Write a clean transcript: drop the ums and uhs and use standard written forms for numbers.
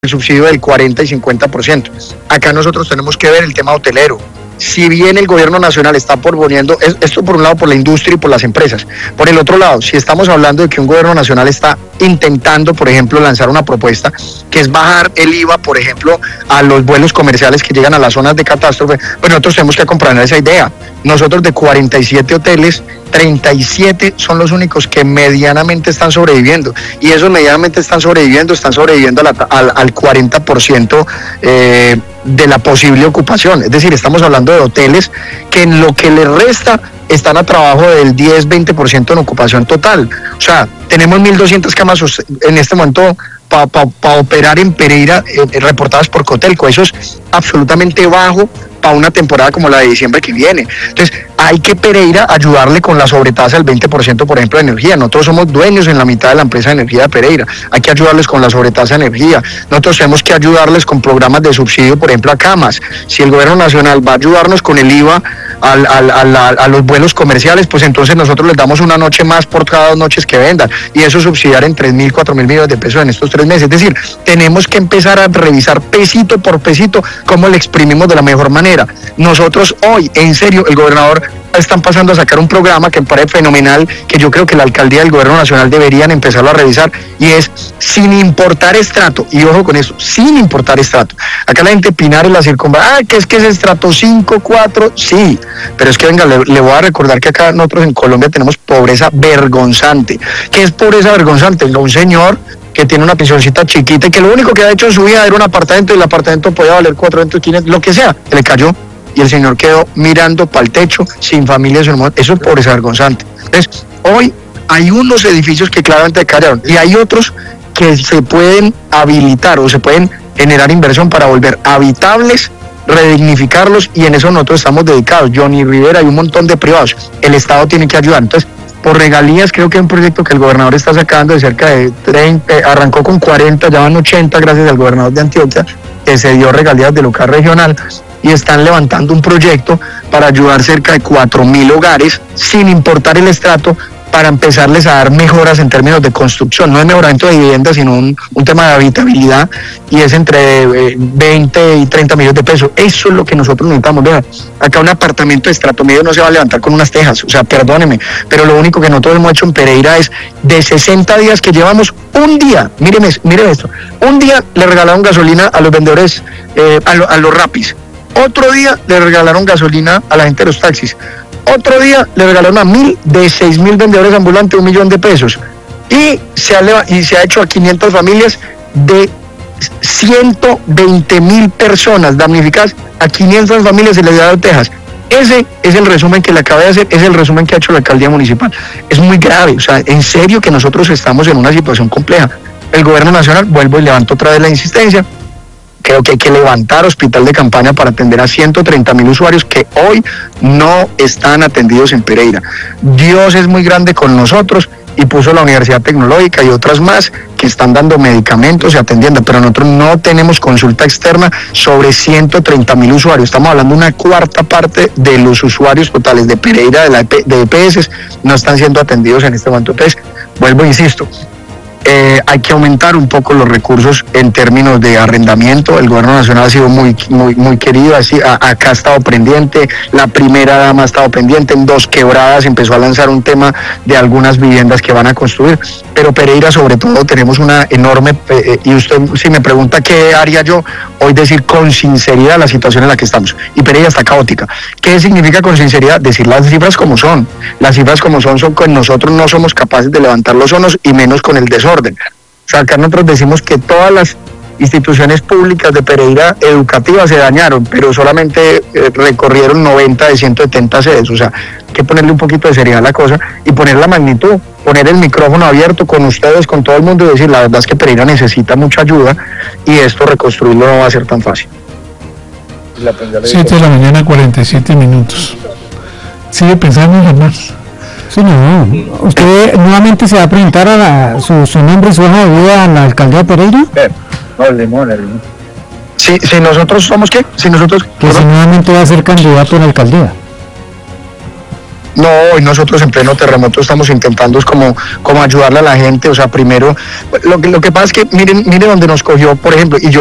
el subsidio del 40 y 50%. Acá nosotros tenemos que ver el tema hotelero. Si bien el gobierno nacional está proponiendo, esto por un lado por la industria y por las empresas, por el otro lado, si estamos hablando de que un gobierno nacional está intentando, por ejemplo, lanzar una propuesta que es bajar el IVA, por ejemplo, a los vuelos comerciales que llegan a las zonas de catástrofe, pues nosotros tenemos que comprender esa idea. Nosotros de 47 hoteles, 37 son los únicos que medianamente están sobreviviendo, y esos medianamente están sobreviviendo al 40% de la posible ocupación. Es decir, estamos hablando de hoteles que en lo que les resta están a trabajo del 10-20% en ocupación total. O sea, tenemos 1.200 camas en este momento para operar en Pereira, reportadas por Cotelco. Eso es absolutamente bajo para una temporada como la de diciembre que viene. Entonces, hay que Pereira ayudarle con la sobretasa del 20%, por ejemplo, de energía. Nosotros somos dueños en la mitad de la empresa de energía de Pereira. Hay que ayudarles con la sobretasa de energía. Nosotros tenemos que ayudarles con programas de subsidio, por ejemplo, a camas. Si el gobierno nacional va a ayudarnos con el IVA a los vuelos comerciales, pues entonces nosotros les damos una noche más por cada 2 noches que vendan, y eso subsidiar en 3.000, 4.000 millones de pesos en estos 3 meses. Es decir, tenemos que empezar a revisar pesito por pesito cómo le exprimimos de la mejor manera. Nosotros hoy, en serio, el gobernador están pasando a sacar un programa que me parece fenomenal, que yo creo que la alcaldía y el gobierno nacional deberían empezarlo a revisar, y es sin importar estrato, y ojo con eso, sin importar estrato. Acá la gente Pinares la circunvala, que es estrato 5, 4, sí, pero es que venga, le voy a recordar que acá nosotros en Colombia tenemos pobreza vergonzante. ¿Qué es pobreza vergonzante? Un señor que tiene una pensioncita chiquita y que lo único que ha hecho en su vida era un apartamento, y el apartamento podía valer 400, 500, lo que sea, que le cayó, y el señor quedó mirando para el techo, sin familia, sin mujer. Eso es pobreza vergonzante. Entonces, hoy hay unos edificios que claramente cayeron, y hay otros que se pueden habilitar o se pueden generar inversión para volver habitables, redignificarlos, y en eso nosotros estamos dedicados. Johnny Rivera y un montón de privados. El Estado tiene que ayudar. Entonces, por regalías, creo que hay un proyecto que el gobernador está sacando de cerca de 30, arrancó con 40, ya van 80 gracias al gobernador de Antioquia, que se dio regalías de local regional, y están levantando un proyecto para ayudar cerca de 4.000 hogares, sin importar el estrato, para empezarles a dar mejoras en términos de construcción. No es mejoramiento de vivienda, sino un tema de habitabilidad, y es entre 20 y 30 millones de pesos. Eso es lo que nosotros necesitamos. Vean, acá un apartamento de estrato medio no se va a levantar con unas tejas, o sea, perdóneme, pero lo único que nosotros hemos hecho en Pereira es, de 60 días que llevamos, un día, miren esto, un día le regalaron gasolina a los vendedores, a los rapis. Otro día le regalaron gasolina a la gente de los taxis. Otro día le regalaron a 6.000 vendedores ambulantes 1 millón de pesos. Y se ha hecho a 500 familias, de 120.000 personas damnificadas. A 500 familias se les ha dado tejas. Ese es el resumen que le acabé de hacer, es el resumen que ha hecho la alcaldía municipal. Es muy grave, o sea, en serio que nosotros estamos en una situación compleja. El gobierno nacional, vuelvo y levanto otra vez la insistencia, creo que hay que levantar hospital de campaña para atender a 130.000 usuarios que hoy no están atendidos en Pereira. Dios es muy grande con nosotros y puso la Universidad Tecnológica y otras más que están dando medicamentos y atendiendo, pero nosotros no tenemos consulta externa sobre 130.000 usuarios. Estamos hablando de una cuarta parte de los usuarios totales de Pereira, de EPS, no están siendo atendidos en este momento. Entonces, vuelvo e insisto, hay que aumentar un poco los recursos en términos de arrendamiento. El gobierno nacional ha sido muy querido, acá ha estado pendiente, la primera dama ha estado pendiente, en 2 Quebradas empezó a lanzar un tema de algunas viviendas que van a construir, pero Pereira sobre todo tenemos una enorme, y usted si me pregunta qué haría yo, hoy decir con sinceridad la situación en la que estamos, y Pereira está caótica. ¿Qué significa con sinceridad? Decir las cifras como son. Las cifras como son que nosotros no somos capaces de levantar los zonos, y menos con el desorden. O sea, acá nosotros decimos que todas las instituciones públicas de Pereira educativas se dañaron, pero solamente recorrieron 90 de 170 sedes. O sea, hay que ponerle un poquito de seriedad a la cosa y poner la magnitud, poner el micrófono abierto con ustedes, con todo el mundo, y decir, la verdad es que Pereira necesita mucha ayuda, y esto reconstruirlo no va a ser tan fácil. 7 de la mañana, 47 minutos. Sigue pensando en más. Sí, no. ¿Usted nuevamente se va a presentar a su nombre y su hoja de vida a la alcaldía de Pereira? Sí, si nosotros somos ¿qué? Si nosotros... Que si nuevamente va a ser candidato a la alcaldía. No, hoy nosotros en pleno terremoto estamos intentando es como ayudarle a la gente, o sea, primero, lo que pasa es que miren donde nos cogió, por ejemplo, y yo